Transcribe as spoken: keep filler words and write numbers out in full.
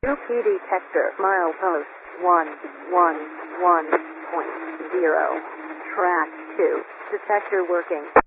U P detector, milepost one one one point zero. Track two. Detector working.